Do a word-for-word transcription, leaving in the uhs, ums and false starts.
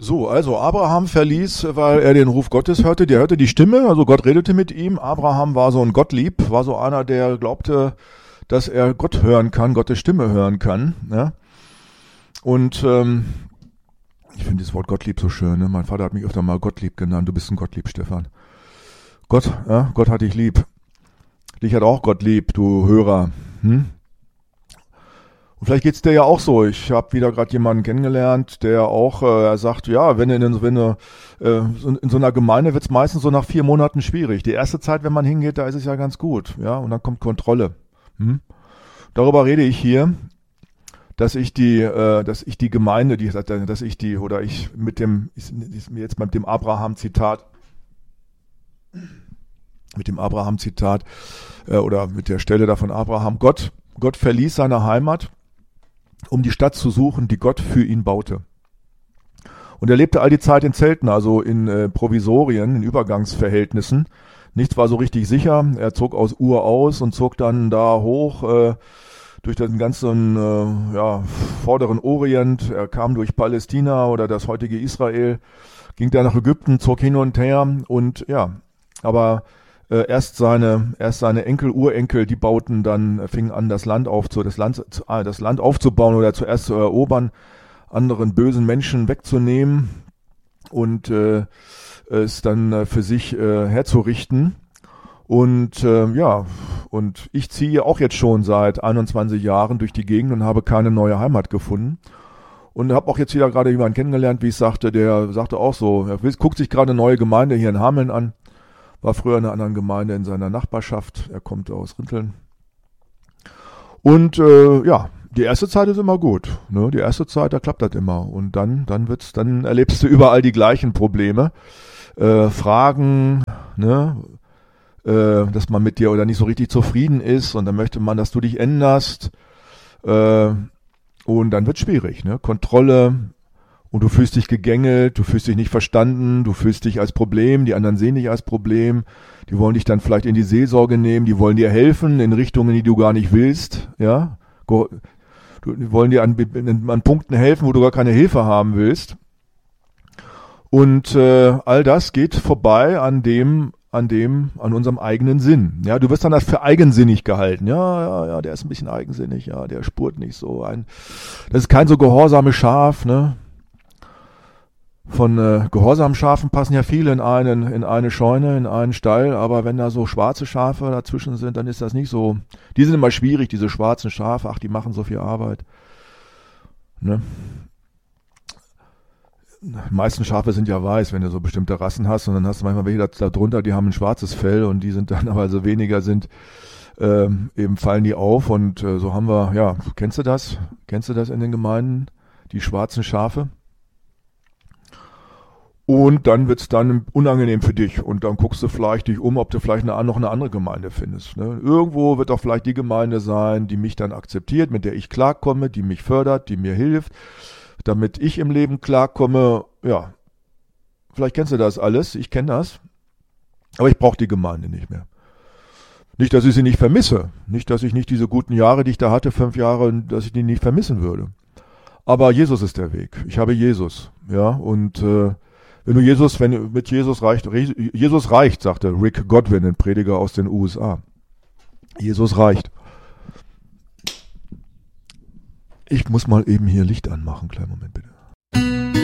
So, also Abraham verließ, weil er den Ruf Gottes hörte, der hörte die Stimme, also Gott redete mit ihm. Abraham war so ein Gottlieb, war so einer, der glaubte, dass er Gott hören kann, Gottes Stimme hören kann. Ja? Und ähm, ich finde das Wort Gottlieb so schön. Ne? Mein Vater hat mich öfter mal Gottlieb genannt. Du bist ein Gottlieb, Stefan. Gott, ja, Gott hat dich lieb. Dich hat auch Gott lieb, du Hörer. Hm? Und vielleicht geht's dir ja auch so. Ich habe wieder gerade jemanden kennengelernt, der auch, äh, er sagt, ja, wenn in, wenn äh, in so einer Gemeinde wird's meistens so nach vier Monaten schwierig. Die erste Zeit, wenn man hingeht, da ist es ja ganz gut, ja, und dann kommt Kontrolle. Hm? Darüber rede ich hier, dass ich die, äh, dass ich die Gemeinde, die, dass ich die, oder ich mit dem, jetzt mit dem Abraham-Zitat, mit dem Abraham-Zitat äh, oder mit der Stelle da von Abraham, Gott, Gott verließ seine Heimat, um die Stadt zu suchen, die Gott für ihn baute. Und er lebte all die Zeit in Zelten, also in äh, Provisorien, in Übergangsverhältnissen. Nichts war so richtig sicher. Er zog aus Ur aus und zog dann da hoch äh, durch den ganzen äh, ja, vorderen Orient. Er kam durch Palästina oder das heutige Israel, ging dann nach Ägypten, zog hin und her und ja, aber Äh, erst seine, erst seine Enkel, Urenkel, die bauten dann, äh, fingen an, das Land aufzu, das Land, äh, das Land aufzubauen oder zuerst zu erobern, anderen bösen Menschen wegzunehmen und äh, es dann äh, für sich äh, herzurichten. Und äh, ja, und ich ziehe auch jetzt schon seit einundzwanzig Jahren durch die Gegend und habe keine neue Heimat gefunden. Und habe auch jetzt wieder gerade jemanden kennengelernt, wie ich sagte, der sagte auch so, er guckt sich gerade eine neue Gemeinde hier in Hameln an. War früher in einer anderen Gemeinde in seiner Nachbarschaft. Er kommt aus Rinteln. Und äh, ja, die erste Zeit ist immer gut. Ne? Die erste Zeit, da klappt das immer. Und dann, dann wird's, dann erlebst du überall die gleichen Probleme. Äh, Fragen, ne? äh, dass man mit dir oder nicht so richtig zufrieden ist. Und dann möchte man, dass du dich änderst. Äh, und dann wird's schwierig. Ne? Kontrolle. Und du fühlst dich gegängelt, du fühlst dich nicht verstanden, du fühlst dich als Problem, die anderen sehen dich als Problem, die wollen dich dann vielleicht in die Seelsorge nehmen, die wollen dir helfen in Richtungen, die du gar nicht willst, ja, die wollen dir an, an Punkten helfen, wo du gar keine Hilfe haben willst. Und äh, all das geht vorbei an dem, an dem, an unserem eigenen Sinn. Ja, du wirst dann das für eigensinnig gehalten. Ja, ja, ja, der ist ein bisschen eigensinnig, ja, der spurt nicht so ein. Das ist kein so gehorsames Schaf, ne? Von äh, gehorsamen Schafen passen ja viele in einen in eine Scheune, in einen Stall, aber wenn da so schwarze Schafe dazwischen sind, dann ist das nicht so. Die sind immer schwierig, diese schwarzen Schafe, ach, die machen so viel Arbeit. Ne? Die meisten Schafe sind ja weiß, wenn du so bestimmte Rassen hast, und dann hast du manchmal welche da drunter, die haben ein schwarzes Fell und die sind dann, aber so weniger sind, ähm, eben fallen die auf und äh, so haben wir, ja, kennst du das? Kennst du das in den Gemeinden? Die schwarzen Schafe? Und dann wird's dann unangenehm für dich. Und dann guckst du vielleicht dich um, ob du vielleicht eine, noch eine andere Gemeinde findest. Ne? Irgendwo wird doch vielleicht die Gemeinde sein, die mich dann akzeptiert, mit der ich klarkomme, die mich fördert, die mir hilft, damit ich im Leben klarkomme. Ja, vielleicht kennst du das alles, ich kenne das. Aber ich brauche die Gemeinde nicht mehr. Nicht, dass ich sie nicht vermisse. Nicht, dass ich nicht diese guten Jahre, die ich da hatte, fünf Jahre, dass ich die nicht vermissen würde. Aber Jesus ist der Weg. Ich habe Jesus. Ja, und äh, Wenn du Jesus, wenn du mit Jesus reicht, Jesus reicht, sagte Rick Godwin, ein Prediger aus den U S A. Jesus reicht. Ich muss mal eben hier Licht anmachen, kleinen Moment bitte.